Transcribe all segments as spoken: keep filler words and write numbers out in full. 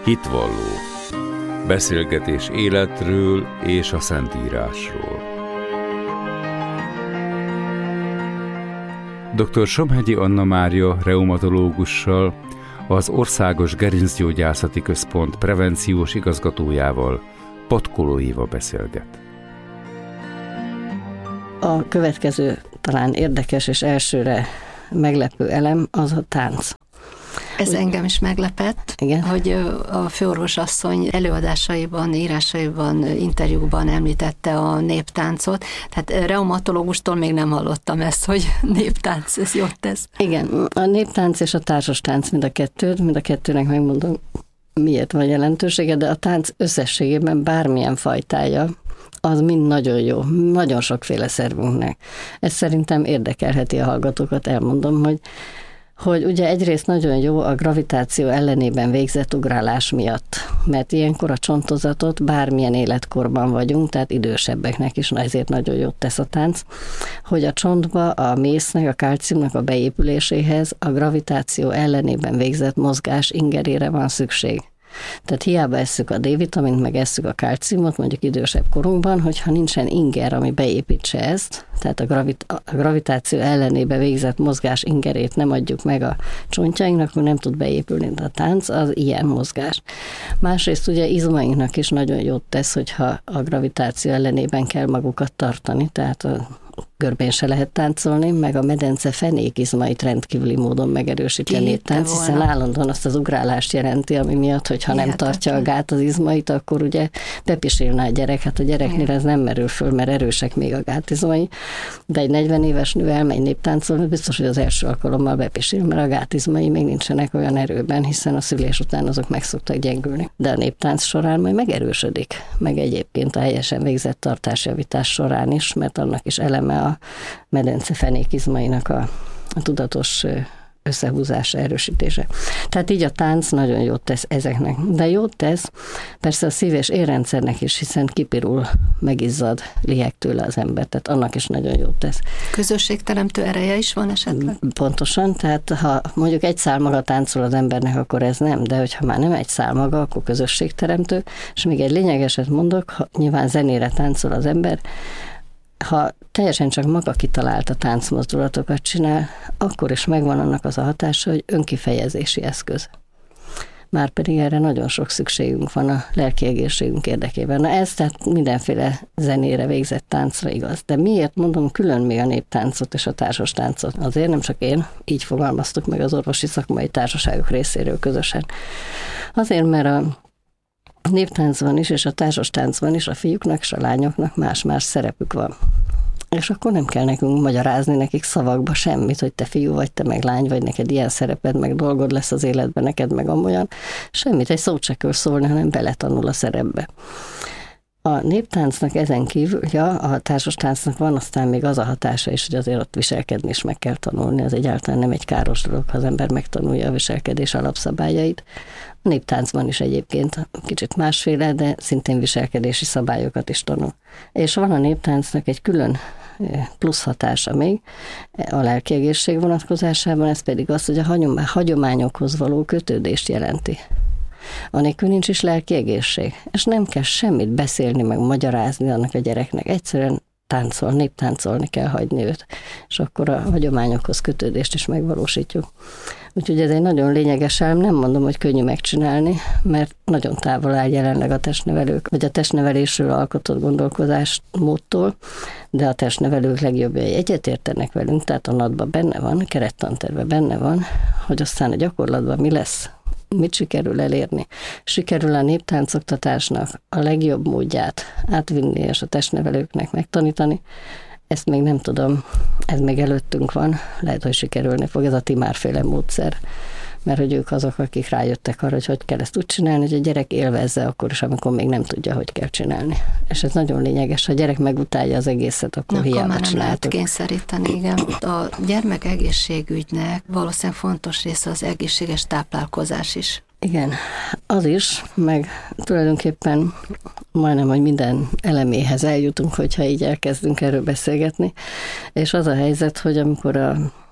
Hitvalló. Beszélgetés életről és a Szentírásról. doktor Somhegyi Anna Mária reumatológussal, az Országos Gerincgyógyászati Központ prevenciós igazgatójával, Patkoló Éva beszélget. A következő talán érdekes és elsőre meglepő elem az a tánc. Ez engem is meglepett, igen, hogy a főorvosasszony előadásaiban, írásaiban, interjúkban említette a néptáncot. Tehát reumatológustól még nem hallottam ezt, hogy néptánc, ez jót tesz. Igen, a néptánc és a társas tánc mind a kettőt, mind a kettőnek megmondom, miért van jelentősége, de a tánc összességében bármilyen fajtája, az mind nagyon jó, nagyon sokféle szervünknek. Ez szerintem érdekelheti a hallgatókat, elmondom, hogy hogy ugye egyrészt nagyon jó a gravitáció ellenében végzett ugrálás miatt, mert ilyenkor a csontozatot bármilyen életkorban vagyunk, tehát idősebbeknek is ezért nagyon jót tesz a tánc, hogy a csontba a mésznek, a kalciumnak a beépüléséhez a gravitáció ellenében végzett mozgás ingerére van szükség. Tehát hiába esszük a D-vitamint, meg esszük a kalciumot, mondjuk idősebb korunkban, hogyha nincsen inger, ami beépítse ezt, tehát a, gravit- a gravitáció ellenébe végzett mozgás ingerét nem adjuk meg a csontjainknak, akkor nem tud beépülni a tánc, az ilyen mozgás. Másrészt ugye izmainknak is nagyon jót tesz, hogyha a gravitáció ellenében kell magukat tartani, tehát a görbén se lehet táncolni, meg a medence fenékizmait rendkívüli módon megerősíteni a tánc, hiszen állandóan azt az ugrálást jelenti, ami miatt, hogyha nem tartja a gát az izmait, akkor ugye bepisilne a gyerek, hát a gyereknél ez nem merül föl, mert erősek még a gátizmai, de egy negyven éves nő elmegy néptáncolni, biztos, hogy az első alkalommal bepisil, mert a gátizmai még nincsenek olyan erőben, hiszen a szülés után azok meg szoktak gyengülni. De a néptánc során majd megerősödik, meg egyébként a helyesen végzett tartásjavítás során is, mert annak is eleme a medence fenékizmainak a, a tudatos összehúzása, erősítése. Tehát így a tánc nagyon jót tesz ezeknek. De jót tesz persze a szív- és érrendszernek is, hiszen kipirul, megizzad, liheg tőle az ember, tehát annak is nagyon jót tesz. Közösségteremtő ereje is van esetleg? Pontosan, tehát ha mondjuk egy szál maga táncol az embernek, akkor ez nem, de hogyha már nem egy szál maga, akkor közösségteremtő, és még egy lényegeset mondok, ha nyilván zenére táncol az ember, ha teljesen csak maga kitalálta táncmozdulatokat csinál, akkor is megvan annak az a hatása, hogy önkifejezési eszköz. Márpedig erre nagyon sok szükségünk van a lelki egészségünk érdekében. Na ez tehát mindenféle zenére végzett táncra igaz. De miért mondom külön még a néptáncot és a társas táncot? Azért nem csak én, így fogalmaztuk meg az orvosi szakmai társaságok részéről közösen. Azért, mert a néptáncban is, és a társas táncban is a fiúknak és a lányoknak más-más szerepük van. És akkor nem kell nekünk magyarázni nekik szavakba semmit, hogy te fiú vagy, te meg lány vagy, neked ilyen szereped, meg dolgod lesz az életben, neked meg amolyan. Semmit, egy szót se kell szólni, hanem beletanul a szerepbe. A néptáncnak ezen kívül, ja, a társas táncnak van aztán még az a hatása is, hogy azért ott viselkedni is meg kell tanulni. Az egyáltalán nem egy káros dolog, ha az ember megtanulja a viselkedés alapszabályait. A néptáncban is egyébként kicsit másféle, de szintén viselkedési szabályokat is tanul. És van a néptáncnak egy külön plusz hatása még a lelki egészség vonatkozásában, ez pedig az, hogy a hagyományokhoz való kötődést jelenti. Anélkül nincs is lelki egészség. És nem kell semmit beszélni, meg magyarázni annak a gyereknek. Egyszerűen táncol, néptáncolni kell hagyni őt. És akkor a hagyományokhoz kötődést is megvalósítjuk. Úgyhogy ez egy nagyon lényeges elem, nem mondom, hogy könnyű megcsinálni, mert nagyon távol áll jelenleg a testnevelők, vagy a testnevelésről alkotott gondolkozásmódtól, de a testnevelők legjobbjai egyetértenek velünk, tehát a natban benne van, a kerettantervben benne van, hogy aztán a gyakorlatban mi lesz, mit sikerül elérni. Sikerül a néptáncoktatásnak a legjobb módját átvinni és a testnevelőknek megtanítani. Ezt még nem tudom, ez még előttünk van, lehet, hogy sikerülni fog, ez a Timár-féle módszer, mert hogy ők azok, akik rájöttek arra, hogy hogy kell ezt úgy csinálni, hogy a gyerek élvezze akkor is, amikor még nem tudja, hogy kell csinálni. És ez nagyon lényeges, ha a gyerek megutálja az egészet, akkor, akkor hiába már nem csináltuk. lehet kényszeríteni, igen. A gyermek egészségügynek valószínűleg fontos része az egészséges táplálkozás is. Igen, az is, meg tulajdonképpen majdnem, hogy minden eleméhez eljutunk, hogyha így elkezdünk erről beszélgetni, és az a helyzet, hogy amikor a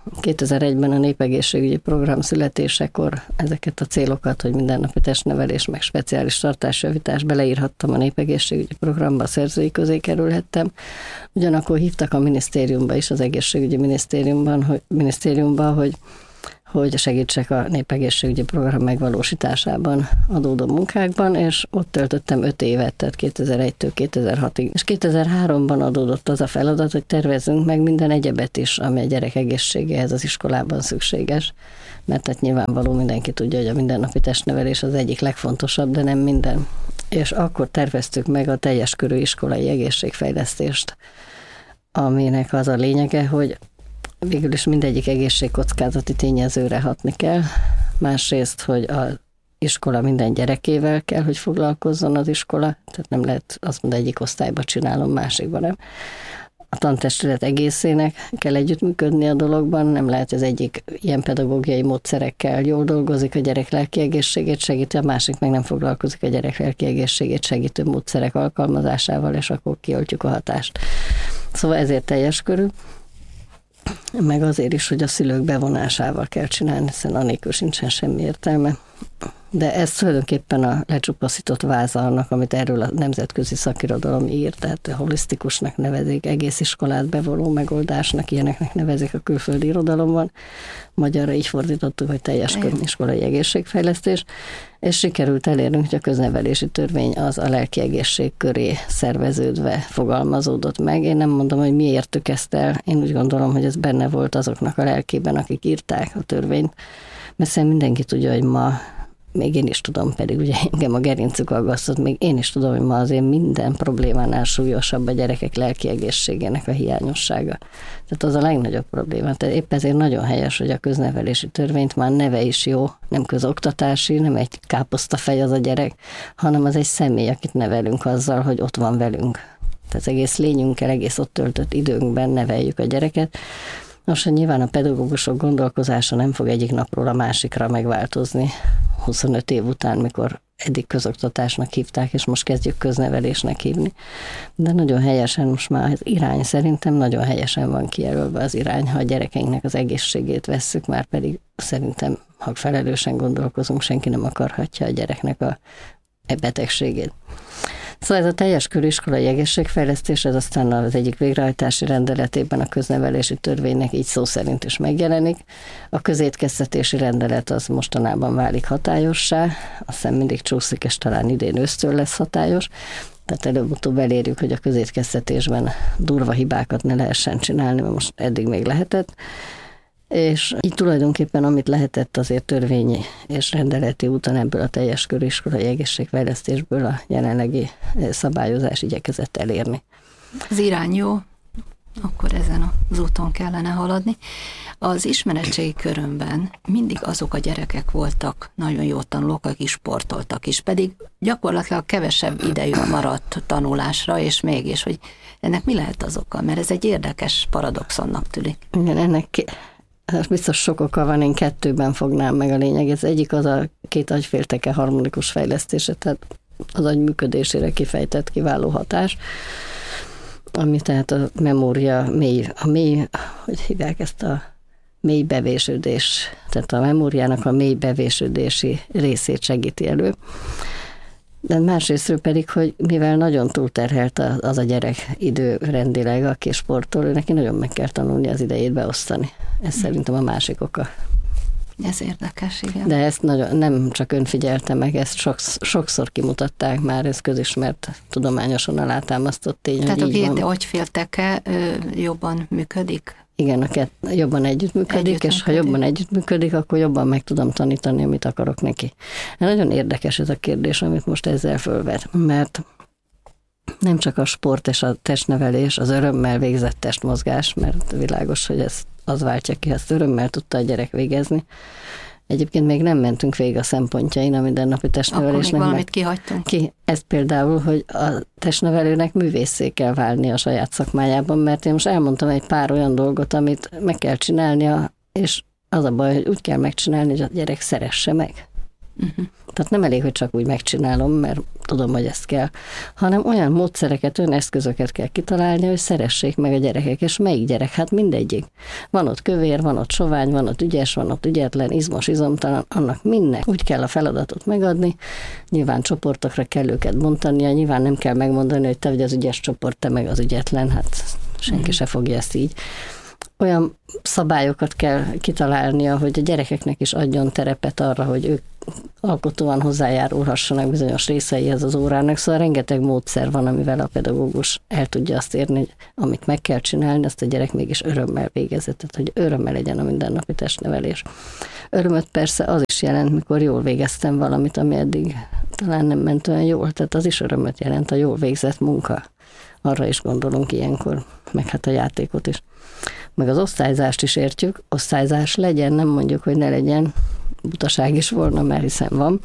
kétezer-egyben a népegészségügyi program születésekor ezeket a célokat, hogy mindennapi testnevelés, meg speciális tartásjavítás beleírhattam a népegészségügyi programba, a szerzői közé kerülhettem. Ugyanakkor hívtak a minisztériumba is, az egészségügyi minisztériumban, hogy, minisztériumban, hogy hogy segítsek a népegészségügyi program megvalósításában adódó munkákban, és ott töltöttem öt évet, tehát kétezer-egytől kétezer-hatig. És kétezer-háromban adódott az a feladat, hogy tervezzünk meg minden egyebet is, ami a gyerek egészségéhez az iskolában szükséges, mert hát nyilvánvaló mindenki tudja, hogy a mindennapi testnevelés az egyik legfontosabb, de nem minden. És akkor terveztük meg a teljes körű iskolai egészségfejlesztést, aminek az a lényege, hogy végül is mindegyik egészségkockázati tényezőre hatni kell. Másrészt, hogy az iskola minden gyerekével kell, hogy foglalkozzon az iskola, tehát nem lehet azt mondani, egyik osztályba csinálom, másikban nem. A tantestület egészének kell együttműködni a dologban, nem lehet, hogy az egyik ilyen pedagógiai módszerekkel jól dolgozik, a gyerek lelki egészségét segíti, a másik meg nem foglalkozik a gyerek lelki egészségét segítő módszerek alkalmazásával, és akkor kioltjuk a hatást. Szóval ezért teljes körű. Meg azért is, hogy a szülők bevonásával kell csinálni, hiszen anélkül sincsen semmi értelme. De ez tulajdonképpen a lecsupaszított váza annak, amit erről a nemzetközi szakirodalom ír, tehát holisztikusnak nevezik, egész iskolát bevonó megoldásnak, ilyeneknek nevezik a külföldi irodalomban. Magyarra így fordítottuk, hogy teljes körű iskolai egészségfejlesztés, és sikerült elérnünk, hogy a köznevelési törvény az a lelki egészség köré szerveződve fogalmazódott meg. Én nem mondom, hogy mi értük ezt el, én úgy gondolom, hogy ez benne volt azoknak a lelkében, akik írták a törvényt, mert szerintem mindenki tudja, hogy ma, még én is tudom, pedig ugye engem a gerincük aggasztott, még én is tudom, hogy ma azért minden problémánál súlyosabb a gyerekek lelki egészségének a hiányossága. Tehát az a legnagyobb probléma. Tehát épp ezért nagyon helyes, hogy a köznevelési törvényt már neve is jó, nem közoktatási, nem egy káposztafej az a gyerek, hanem az egy személy, akit nevelünk azzal, hogy ott van velünk. Tehát egész lényünkkel, egész ott töltött időnkben neveljük a gyereket. Nos, nyilván a pedagógusok gondolkozása nem fog egyik napról a másikra megváltozni. huszonöt év után, mikor eddig közoktatásnak hívták, és most kezdjük köznevelésnek hívni. De nagyon helyesen most már az irány szerintem nagyon helyesen van kijelölve az irány, ha a gyerekeinknek az egészségét vesszük, már pedig szerintem, ha felelősen gondolkozunk, senki nem akarhatja a gyereknek a betegségét. Szóval ez a teljes körű iskolai egészségfejlesztés, ez aztán az egyik végrehajtási rendeletében a köznevelési törvénynek így szó szerint is megjelenik. A közétkeztetési rendelet az mostanában válik hatályossá, azt hiszem mindig csúszik, és talán idén ősztől lesz hatályos. Tehát előbb-utóbb elérjük, hogy a közétkeztetésben durva hibákat ne lehessen csinálni, mert most eddig még lehetett. És így tulajdonképpen amit lehetett azért törvényi és rendeleti úton ebből a teljes körű iskolai egészségfejlesztésből a jelenlegi szabályozás igyekezett elérni. Az irány jó, akkor ezen az úton kellene haladni. Az ismeretségi körömben mindig azok a gyerekek voltak nagyon jó tanulók, akik sportoltak is, pedig gyakorlatilag kevesebb idejük maradt tanulásra, és mégis, hogy ennek mi lehet az oka? Mert ez egy érdekes paradoxonnak tűnik. Igen, ennek biztos sok oka van, én kettőben fognám meg a lényeg. Ez egyik az a két agyfélteke harmonikus fejlesztése, tehát az agy működésére kifejtett kiváló hatás, ami tehát a memória mély, a mély, hogy hívják ezt a mély bevésődés, tehát a memóriának a mély bevésődési részét segíti elő. De másrésztről pedig, hogy mivel nagyon túlterhelt az a gyerek időrendileg, aki sportol, ő neki nagyon meg kell tanulni az idejét beosztani. Ez szerintem a másik oka. Ez érdekes, igen. De ezt nagyon, nem csak ön figyelte meg, ezt sokszor, sokszor kimutatták már, ez közismert, tudományosan alátámasztott tény, tehát hogy így van. Tehát a agyfélteke jobban működik? Igen, a kett, jobban együttműködik, együttműködik, és ha jobban együttműködik, akkor jobban meg tudom tanítani, amit akarok neki. Nagyon érdekes ez a kérdés, amit most ezzel fölvet, mert nem csak a sport és a testnevelés, az örömmel végzett testmozgás, mert világos, hogy ez az váltja ki, ezt örömmel tudta a gyerek végezni. Egyébként még nem mentünk végig a szempontjain a mindennapi testnevelésnek. Akkor még valamit kihagytunk. Ki. Ez például, hogy a testnevelőnek művészé kell válni a saját szakmájában, mert én most elmondtam egy pár olyan dolgot, amit meg kell csinálnia, és az a baj, hogy úgy kell megcsinálni, hogy a gyerek szeresse meg. Uh-huh. Tehát nem elég, hogy csak úgy megcsinálom, mert tudom, hogy ezt kell, hanem olyan módszereket, olyan eszközöket kell kitalálni, hogy szeressék meg a gyerekek, és melyik gyerek? Hát mindegyik. Van ott kövér, van ott sovány, van ott ügyes, van ott ügyetlen, izmos, izomtalan, annak minden. Úgy kell a feladatot megadni, nyilván csoportokra kell őket bontania, nyilván nem kell megmondani, hogy te vagy az ügyes csoport, te meg az ügyetlen, hát senki uh-huh. se fogja ezt így. Olyan szabályokat kell kitalálnia, hogy a gyerekeknek is adjon terepet arra, hogy ők alkotóan hozzájárulhassanak bizonyos részeihez az órának, szóval rengeteg módszer van, amivel a pedagógus el tudja azt érni, hogy amit meg kell csinálni, azt a gyerek mégis örömmel végezett, tehát hogy örömmel legyen a mindennapi testnevelés. Örömöt persze az is jelent, mikor jól végeztem valamit, ami eddig talán nem ment olyan jól, tehát az is örömöt jelent, a jól végzett munka. Arra is gondolunk ilyenkor, meg hát a játékot is. Meg az osztályzást is értjük, osztályzás legyen, nem mondjuk, hogy ne legyen, butaság is volna, mert hiszen van.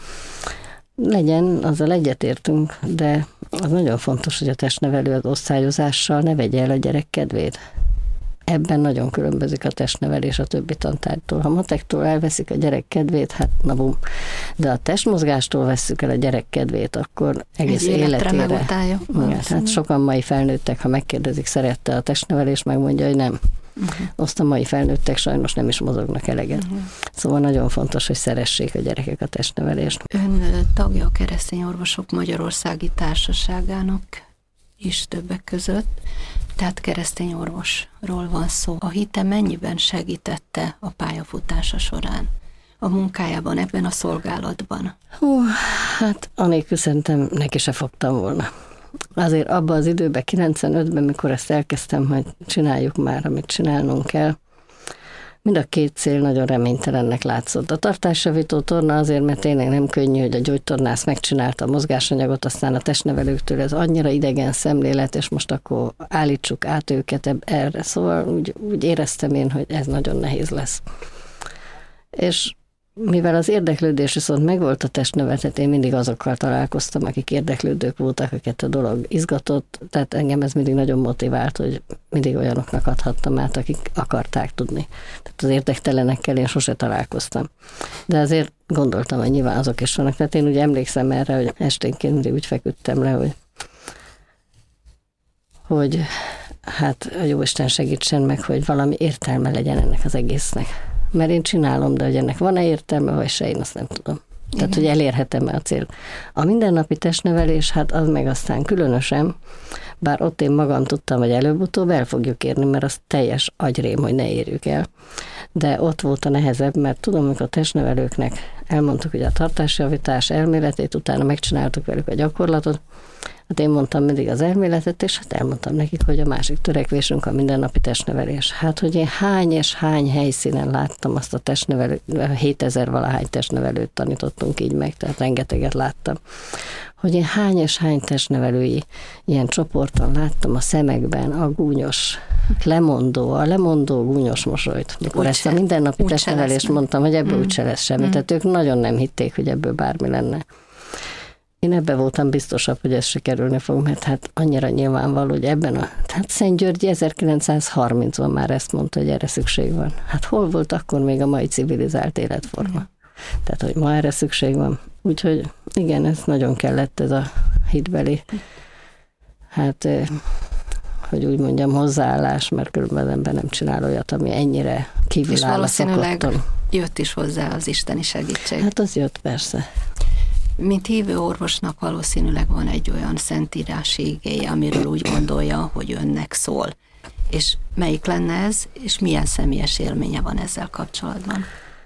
Legyen, azzal egyetértünk, de az nagyon fontos, hogy a testnevelő az osztályozással ne vegye el a gyerek kedvét. Ebben nagyon különbözik a testnevelés a többi tantárgytól. Ha matektól elveszik a gyerek kedvét, hát na bum. De a testmozgástól vesszük el a gyerek kedvét, akkor egész egy életére. Megutálja. Igen, hát sokan mai felnőttek, ha megkérdezik, szerette a testnevelést, megmondja, hogy nem. Uh-huh. Azt a mai felnőttek sajnos nem is mozognak eleget. Uh-huh. Szóval nagyon fontos, hogy szeressék a gyerekek a testnevelést. Ön tagja a Keresztény Orvosok Magyarországi Társaságának is többek között, tehát keresztény orvosról van szó. A hite mennyiben segítette a pályafutása során, a munkájában, ebben a szolgálatban? Hú, hát anélkül szerintem neki se fogtam volna. Azért abban az időben, kilencvenötben, mikor ezt elkezdtem, hogy csináljuk már, amit csinálnunk kell, mind a két cél nagyon reménytelennek látszott. A tartásjavító torna azért, mert tényleg nem könnyű, hogy a gyógytornász megcsinálta a mozgásanyagot, aztán a testnevelőktől ez annyira idegen szemlélet, és most akkor állítsuk át őket erre. Szóval úgy, úgy éreztem én, hogy ez nagyon nehéz lesz. És mivel az érdeklődés viszont megvolt a testnevelet, én mindig azokkal találkoztam, akik érdeklődők voltak, akiket a dolog izgatott, tehát engem ez mindig nagyon motivált, hogy mindig olyanoknak adhattam át, akik akarták tudni. Tehát az érdektelenekkel én sose találkoztam. De azért gondoltam, hogy nyilván azok is vannak. Tehát én ugye emlékszem erre, hogy esténként mindig úgy feküdtem le, hogy, hogy hát a Jóisten segítsen meg, hogy valami értelme legyen ennek az egésznek. Mert én csinálom, de hogy ennek van-e értelme, vagy se, én azt nem tudom. Igen. Tehát, hogy elérhetem-e a cél. A mindennapi testnevelés, hát az meg aztán különösen, bár ott én magam tudtam, hogy előbb-utóbb el fogjuk érni, mert az teljes agyrém, hogy ne érjük el. De ott volt a nehezebb, mert tudom, hogy a testnevelőknek elmondtuk, hogy a tartásjavítás elméletét, utána megcsináltuk velük a gyakorlatot. Hát én mondtam mindig az elméletet, és hát elmondtam nekik, hogy a másik törekvésünk a mindennapi testnevelés. Hát, hogy én hány és hány helyszínen láttam azt a testnevelőt, hétezer valahány testnevelőt tanítottunk így meg, tehát rengeteget láttam. Hogy én hány és hány testnevelői ilyen csoporton láttam a szemekben a gúnyos, lemondó, a lemondó gúnyos mosolyt. Mikor ezt a mindennapi testnevelést mondtam, hogy ebből mm. úgyse lesz semmi. Mm. Tehát ők nagyon nem hitték, hogy ebből bármi lenne. Én ebben voltam biztosabb, hogy ez sikerülni fog, mert hát annyira nyilvánvaló, hogy ebben a... Tehát Szent Györgyi ezerkilencszázharmincban már ezt mondta, hogy erre szükség van. Hát hol volt akkor még a mai civilizált életforma? Mm. Tehát, hogy ma erre szükség van. Úgyhogy igen, ez nagyon kellett, ez a hitbeli, hát, hogy úgy mondjam, hozzáállás, mert különben az ember nem csinál olyat, ami ennyire kívül áll a szokotton. Jött is hozzá az isteni segítség. Hát az jött, persze. Mint hívő orvosnak valószínűleg van egy olyan szentírási igéje, amiről úgy gondolja, hogy önnek szól. És melyik lenne ez, és milyen személyes élménye van ezzel kapcsolatban?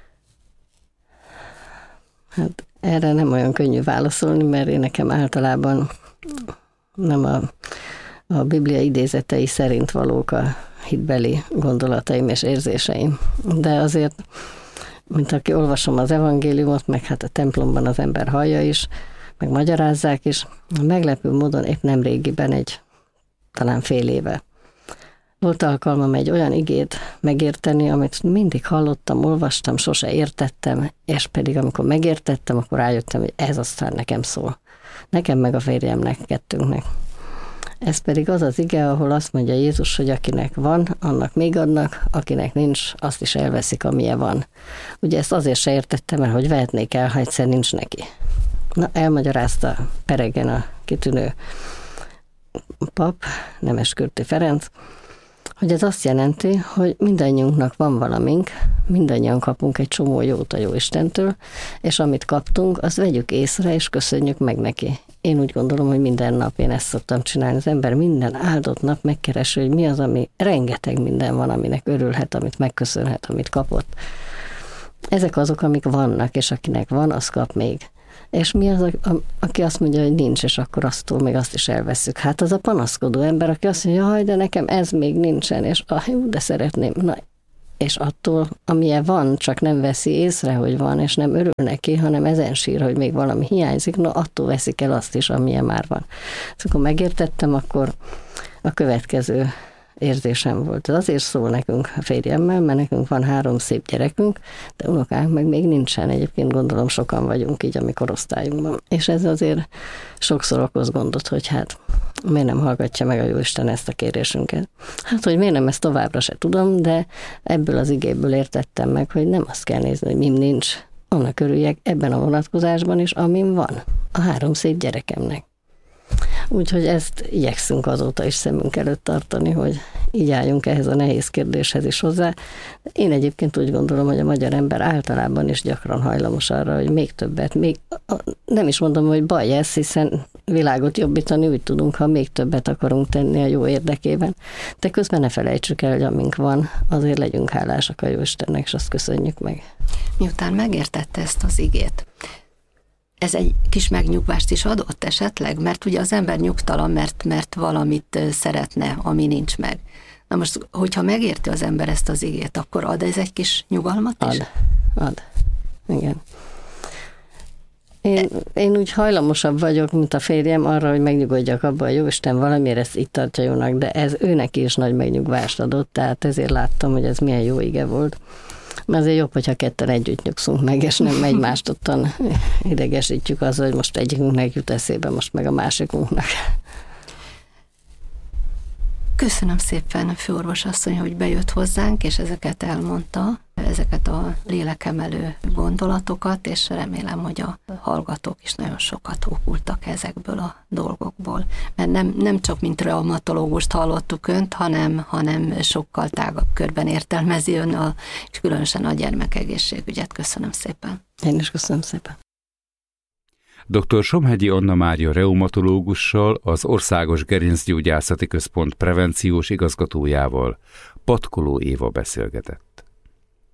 Hát erre nem olyan könnyű válaszolni, mert én nekem általában nem a, a Biblia idézetei szerint valók a hitbeli gondolataim és érzéseim. De azért, mint aki olvasom az evangéliumot, meg hát a templomban az ember hallja is, meg magyarázzák is, meglepő módon épp nem régiben, egy talán fél éve volt alkalmam egy olyan igét megérteni, amit mindig hallottam, olvastam, sose értettem, és pedig amikor megértettem, akkor rájöttem, hogy ez aztán nekem szól. Nekem meg a férjemnek, kettőnknek. Ez pedig az az ige, ahol azt mondja Jézus, hogy akinek van, annak még adnak, akinek nincs, azt is elveszik, amilyen van. Ugye ezt azért se értettem, mert hogy vehetnék el, ha egyszer nincs neki. Na, elmagyarázta Peregen a kitűnő pap, Nemeskürti Ferenc, hogy ez azt jelenti, hogy mindannyiunknak van valamink, mindannyian kapunk egy csomó jót a Jóistentől, és amit kaptunk, azt vegyük észre, és köszönjük meg neki. Én úgy gondolom, hogy minden nap én ezt szoktam csinálni. Az ember minden áldott nap megkeresi, hogy mi az, ami rengeteg minden van, aminek örülhet, amit megköszönhet, amit kapott. Ezek azok, amik vannak, és akinek van, az kap még. És mi az, aki azt mondja, hogy nincs, és akkor aztól még azt is elveszük. Hát az a panaszkodó ember, aki azt mondja, jaj, de nekem ez még nincsen, és ah, jó, de szeretném. Na, és attól, amilyen van, csak nem veszi észre, hogy van, és nem örül neki, hanem ezen sír, hogy még valami hiányzik, no, attól veszik el azt is, amilyen már van. Szóval akkor megértettem, akkor a következő érzésem volt. Ez azért szól nekünk a férjemmel, mert nekünk van három szép gyerekünk, de unokánk meg még nincsen. Egyébként gondolom sokan vagyunk így a mi korosztályunkban. És ez azért sokszor okoz gondot, hogy hát miért nem hallgatja meg a Jóisten ezt a kérésünket. Hát, hogy miért nem, ezt továbbra se tudom, de ebből az igéből értettem meg, hogy nem azt kell nézni, hogy mim nincs. Annak örüljek ebben a vonatkozásban is, amim van. A három szép gyerekemnek. Úgyhogy ezt igyekszünk azóta is szemünk előtt tartani, hogy így álljunk ehhez a nehéz kérdéshez is hozzá. Én egyébként úgy gondolom, hogy a magyar ember általában is gyakran hajlamos arra, hogy még többet, még nem is mondom, hogy baj ez, hiszen világot jobbítani úgy tudunk, ha még többet akarunk tenni a jó érdekében. De közben ne felejtsük el, hogy amink van, azért legyünk hálásak a Jóistennek, és azt köszönjük meg. Miután megértette ezt az igét, ez egy kis megnyugvást is adott esetleg? Mert ugye az ember nyugtalan, mert, mert valamit szeretne, ami nincs meg. Na most, hogyha megérti az ember ezt az igét, akkor ad ez egy kis nyugalmat is? Ad, ad. Igen. Én, én úgy hajlamosabb vagyok, mint a férjem arra, hogy megnyugodjak abban, hogy Jóisten valamiért ezt itt tartja jónak, de ez őnek is nagy megnyugvást adott, tehát ezért láttam, hogy ez milyen jó ige volt. Mert azért jobb, hogyha ketten együtt nyugszunk meg, és nem egymást ottan idegesítjük azzal, hogy most egyikünknek jut eszébe, most meg a másikunknak. Köszönöm szépen a főorvos asszony, hogy bejött hozzánk, és ezeket elmondta, ezeket a lélekemelő gondolatokat, és remélem, hogy a hallgatók is nagyon sokat okultak ezekből a dolgokból. Mert nem, nem csak mint reumatológust hallottuk önt, hanem, hanem sokkal tágabb körben értelmezi ön, a, és különösen a gyermekegészségügyet. Köszönöm szépen. Én is köszönöm szépen. doktor Somhegyi Anna Mária reumatológussal, az Országos Gerincgyógyászati Központ prevenciós igazgatójával, Patkoló Éva beszélgetett.